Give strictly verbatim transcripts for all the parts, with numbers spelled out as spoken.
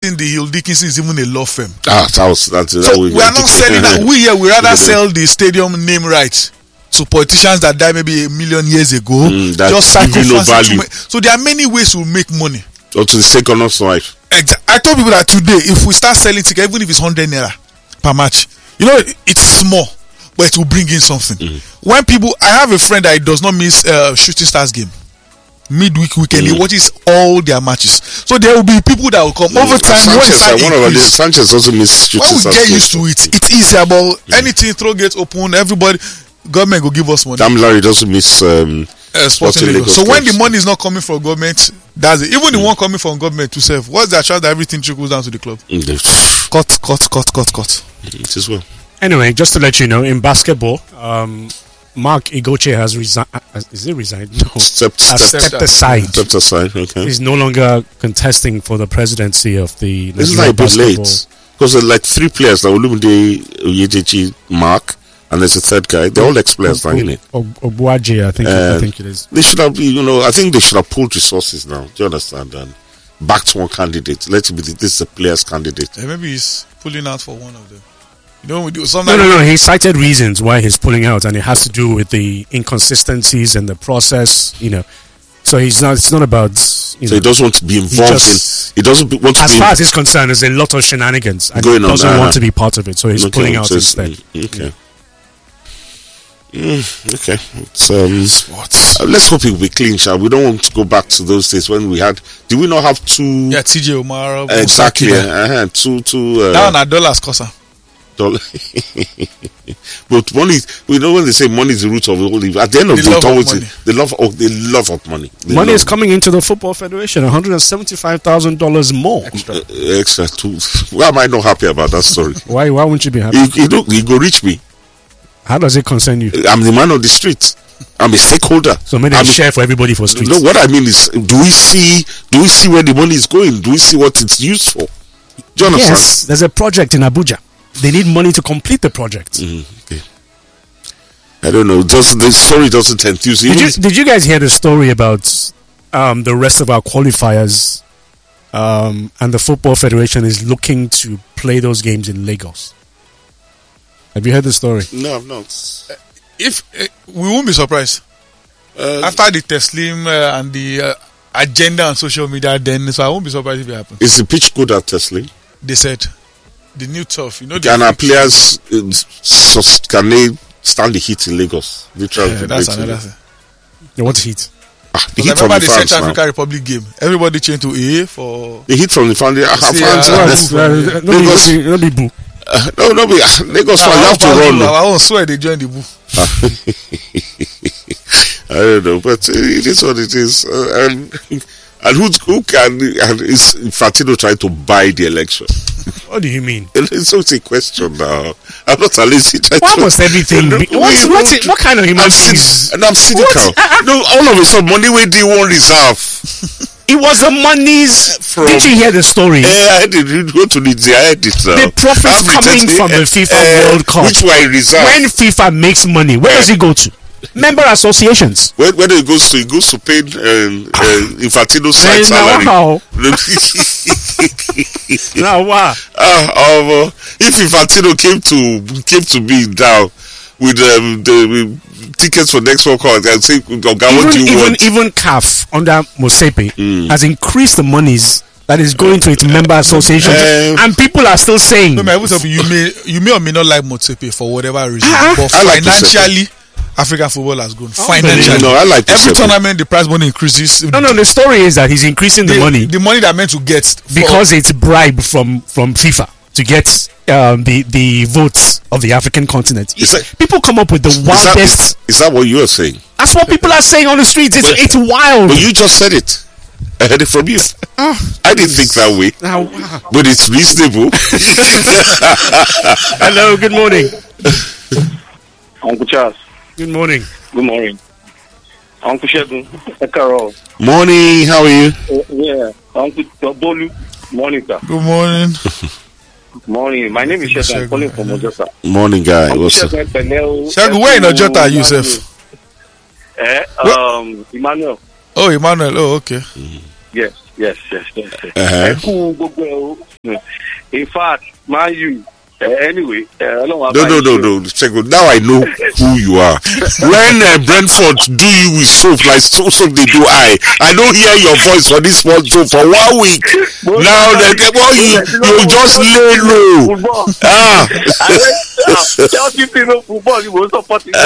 think the Hill Dickinson is even a law firm. Ah, that was that's so that we are not selling that. We here we rather sell the stadium name rights to politicians that died maybe a million years ago. Mm, just sacrifice no so there are many ways to make money. Or to the second life. Exactly. I told people that today, if we start selling tickets, even if it's hundred naira per match, you know, it's small, but it will bring in something. Mm. When people, I have a friend that does not miss uh, Shooting Stars game. Midweek weekend, mm. he watches all their matches. So there will be people that will come mm. over time. Sanchez, when one of the Sanchez also miss Shooting Stars. When we get used to it, it's easier. But mm. anything, throw gates open, everybody, government will give us money. Damn, Larry doesn't miss. Um, Uh, sporting Lagos. So when the money is not coming from government, that's it. Even mm. the one coming from government to serve, what's the chance that everything trickles down to the club? Mm. Cut, cut, cut, cut, cut. It is well. Anyway, just to let you know, in basketball, um, Mark Igoche has resigned. Uh, is it resigned? No. Stepped, has stepped, stepped aside. Stepped aside. Okay. He's no longer contesting for the presidency of the. This is like a bit late because there are like three players that Olumide Oyedeji, Mark. And there's a third guy. They're all ex-players, o- isn't it? Obuaje, I think. Uh, I think it is. They should have, you know. I think they should have pulled resources now. Do you understand? And backed one candidate. Let it be. This is a player's candidate. Yeah, maybe he's pulling out for one of them. You know, we do no, no, no. He cited reasons why he's pulling out, and it has to do with the inconsistencies and the process. You know, so he's not. It's not about. You so know, he doesn't want to be involved. He, just, in, he doesn't want to. As be far as he's concerned, there's a lot of shenanigans, and he doesn't on, uh, want to be part of it. So he's okay, pulling out so instead. Okay. Yeah. Mm, okay, it's, um, Sports. Uh, let's hope it will be clean, shall we? Don't want to go back to those days when we had. Did we not have two? Yeah, T J Omar. Exactly. Uh-huh, two, two. Uh, now, na dollars, cosa. Dollar. But money, we know when they say money is the root of all evil. At the end of the day, always the love of the love of money. The money is coming into the Football Federation, one hundred and seventy-five thousand dollars more. Extra, uh, extra. Too. Why am I not happy about that story? why? Why won't you be happy? You, you don't. You go reach me. How does it concern you? I'm the man on the street. I'm a stakeholder. So maybe I share for everybody for streets. No, what I mean is, do we see? Do we see where the money is going? Do we see what it's used for? Do you understand? Yes, there's a project in Abuja. They need money to complete the project. Mm, okay. I don't know. Does the story doesn't enthuse you? Did you, did you guys hear the story about um, the rest of our qualifiers? Um, and the Football Federation is looking to play those games in Lagos. Have you heard the story? No, I've not. Uh, if uh, we won't be surprised uh, after the Teslim uh, and the uh, agenda on social media, then so I won't be surprised if it happens. Is the pitch good at Teslim? They said the new turf. You know, can our players uh, sus- can they stand the heat in Lagos? Literally, yeah, that's another thing. Yeah, what heat? Ah, the heat I from the the fans Central now. African Republic game. Everybody changed to A for the heat from the fans. Uh, no be boo. Uh, no, no, be Lagos. You have to run. I won't swear they joined the boo. I don't know, but uh, it is what it is. Uh, and and who who can and is Infantino trying to buy the election? What do you mean? It's also a question now. I'm not a lazy. Why must everything be? What, what, what, what kind of human being is? And I'm cynical. No, all of a sudden, money where do you want reserve? It was the monies. From, did you hear the story? Yeah, I did. Go to the I heard it. Uh, the profits coming from the FIFA uh, World Cup. Which one reserve? When FIFA makes money, where uh, does it go to? Member associations. Where, where it goes to? It goes to pay um, uh, Infantino's side salary. Now, now wow. Uh, um, uh, if Infantino came to came to be down with um, the uh, tickets for next World Cup, I'd say, even, what do you even, want? Even C A F under Mosepe mm. has increased the monies that is going to its member associations, um, and people are still saying. No, man, you may you may or may not like Mosepe for whatever reason, uh-huh. but I financially. Like African football has grown oh, financially. No, I like every tournament the prize money increases. No, no. The story is that he's increasing the, the money, the money that meant to get because it's bribe from from FIFA to get um, the the votes of the African continent. That, people come up with the wildest. Is that, is, is that what you are saying? That's what people are saying on the streets. It's but, it's wild. But you just said it. I heard it from you. Oh, I didn't think that way. Oh, wow. But it's reasonable. Hello. Good morning, Uncle Charles. Good morning. Good morning. Uncle Shegun. Carol. Morning. How are you? Uh, yeah. Uncle Bolu. Morning, sir. Good morning. Morning. My name is Shegun. I'm calling from Ojota. Morning, guy. Uncle Shegun, Shegun, where in Ojota are you, Seth? Eh, um, Emmanuel. Oh, Emmanuel. Oh, okay. Mm. Yes. Yes, yes, yes. yes. Uh-huh. Ẹ kú gbogbo ẹ o. In fact, Man U. Uh, anyway, uh, no, no, no, no, Segun. Now I know who you are. When uh, Brentford do you with soap like so, so they do I. I don't hear your voice on this one show for one week. Now that well, you you just lay low. Ah. Chelsea people football you will support it.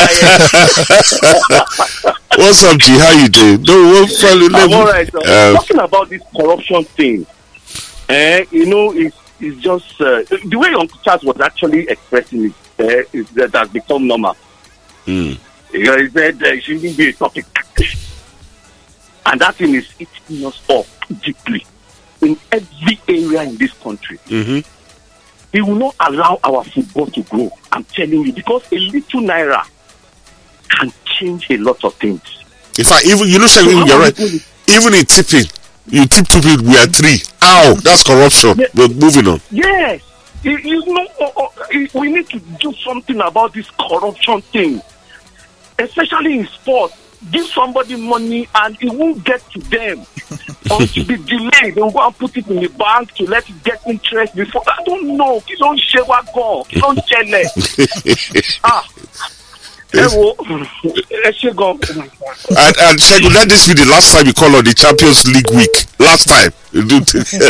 What's up, G? How you doing? No, we'll follow. I'm all right. So, uh, talking about this corruption thing, eh? You know, it's it's just uh, the way Uncle Charles was actually expressing it. Uh, is that has become normal. Mm. You know, he said uh, it shouldn't be a topic, and that thing is eating us up deeply in every area in this country. Mm-hmm. He will not allow our football to grow. I'm telling you, because a little naira can change a lot of things. In fact, even you know, so you're right. Even in tipping, you tip two people, we are three. Ow, that's corruption. Yeah. But moving on. Yes, you, you know, uh, uh, we need to do something about this corruption thing, especially in sports. Give somebody money and it won't get to them until the delay. They will go and put it in the bank to let it get interest before. I don't know. You don't share what go. You don't tell it. Ah. And, and Segun, let this be the last time you call on the Champions League week. Last time. You do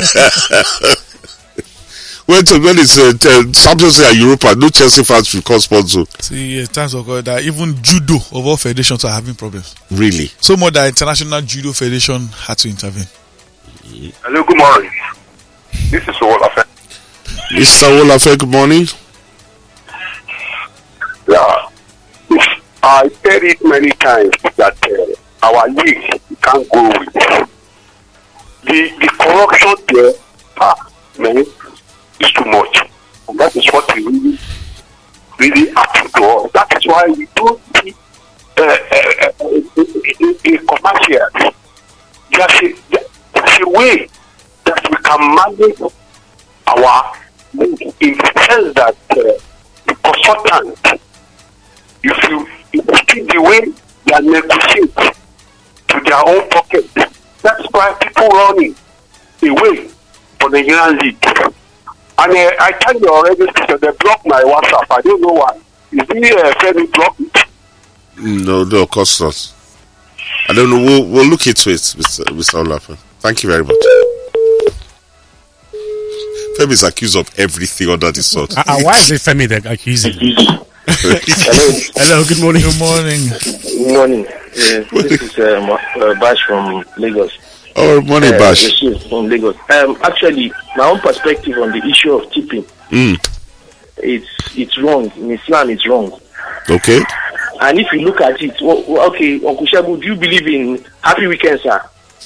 when to when it's uh, Champions League and Europa, no Chelsea fans will call sponsor. See, yeah, thanks for God that even judo of all federations are having problems. Really? So much that International Judo Federation had to intervene. Hello, good morning. This is Owolafe. Mister Owolafe, good morning. Yeah. I said it many times that uh, our league can't go with the the corruption there. Ah, man, is too much. And that is what we really, really have to do. That is why we don't see uh, uh, uh, a commercial. There's a, there's a way that we can manage our league in the sense that uh, the consultant, if you see the way they negotiate to their own pocket, that's why people running away for the Nigerian league. And uh, I tell you already, they blocked my WhatsApp. I don't know why. Is he uh, fairly blocked it? No, no, of course not. I don't know. We'll, we'll look into it, Mister Mister Owolafe. Thank you very much. Femi is accused of everything under the sun. Uh, uh, why is it Femi that accusing? Hello. Hello, good morning. Good morning. Good morning. Uh, this is uh, uh, Bash from Lagos. Oh, morning, uh, Bash. From Lagos. Um, actually, my own perspective on the issue of tipping, mm. it's it's wrong. In Islam, it's wrong. Okay. And if you look at it, well, okay, Uncle Shabu, do you believe in happy weekend, sir?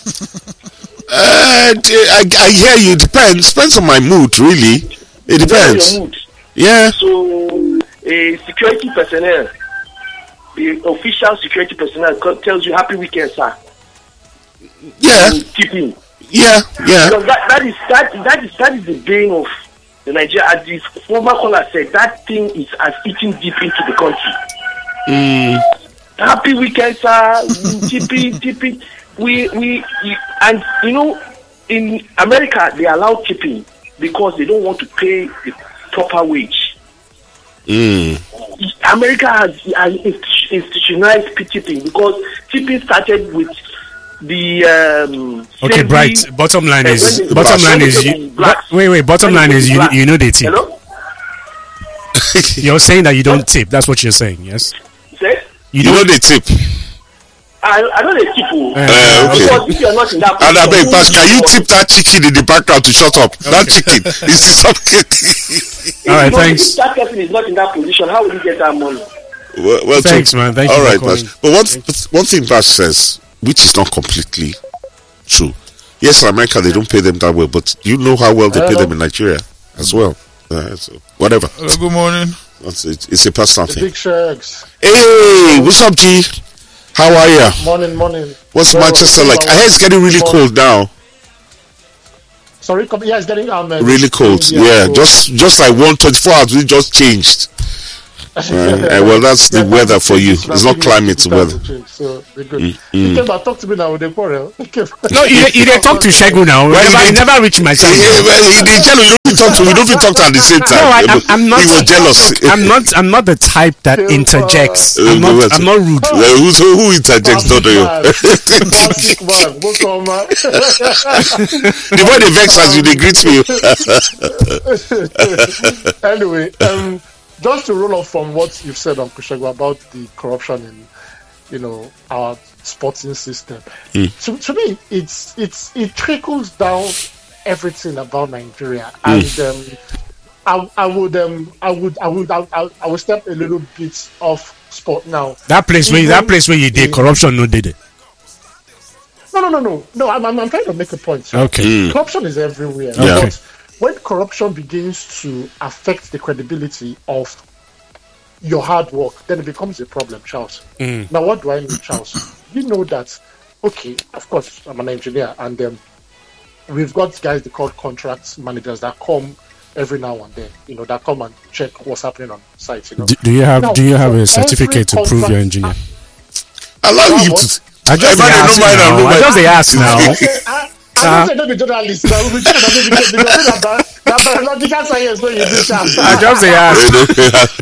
Uh, I, I hear you. It depends. Depends on my mood, really. It depends. Your mood. Yeah. So, a security personnel, the official security personnel tells you happy weekend, sir. Yeah. Tipping. Yeah. Yeah. Because that, that is that that is that is the bane of the Nigeria. As the former caller said, that thing is as eating deep into the country. Mm. Happy weekend, sir. Tipping, tipping. We, we, we, and you know, in America, they allow tipping because they don't want to pay the proper wage. Mm. America has, has institutionalized tipping because tipping started with the. Um, okay, Bright. Bottom line uh, is bottom line is you, wait, wait. Bottom line is you, you know they tip. Hello? You're saying that you don't tip. That's what you're saying, yes? Say? You, you know they tip. I, I know they tip. Uh, uh, okay. Because if you're not in that and I beg, Bash, can you tip that chicken in the background to shut up? Okay. That chicken is something. All right, thanks. If that person is not in that position, how will you get that money? Well, well thanks, so, man. Thank all you. All right, Bash. But one, one thing Bash says, which is not completely true. Yes, in America they don't pay them that well, but you know how well they pay them in Nigeria as well. Uh, so whatever. Hello, good morning. That's it. It's a personal the thing. Big Shags. Hey, what's up, G? How are you? Morning, morning. What's well, Manchester like? I hear it's getting really cold now. Sorry, come, yeah, it's getting um, really cold. Yeah, yeah. just just like one twenty-four hours, we just changed. Uh, well, that's the Yeah, weather for you. change. It's not climate It's weather. change, so we're good. Mm, He mm. came back, talk to me now with the quarrel. He came back. No, you, you dey talk to Shegu now. Well, Never, he he did- never reached my Yeah, side. well, he did tell you, you don't talk to we don't talk to at the same time. No, I, You I'm, know, I'm not. He was jealous. I'm not. I'm not the type that Silver. interjects. Uh, I'm not. well, I'm not rude. Well, who's, who, who interjects, not you? Classic man. Book on, man. The boy they vex as you, they greet me. Anyway, um, just to roll off from what you've said on Kushego about the corruption in, you know, our sporting system. Mm. To, to me, it's it's it trickles down everything about Nigeria, and um, I, I would um I would I would I, I, I would step a little bit off sport now. That place where that Even place where you did in- corruption, no did it. No, no, no, no, no. I'm, I'm, I'm trying to make a point. Okay. Mm. Corruption is everywhere. Yeah. But when corruption begins to affect the credibility of your hard work, then it becomes a problem, Charles. Mm. Now, what do I mean, Charles? You know that, okay, of course, I'm an engineer, and um, we've got guys they call contract managers that come every now and then, you know, that come and check what's happening on site, you know. Do, do you have Now, Do you have for a certificate to every prove you're contract- engineer? Allow Now him what? to. I just Everybody asked know mine and know now. I mine. just asked now. I, I don't say no be journalist. Now we be journalist because we know that that biological science wey you do, Charles. I just asked.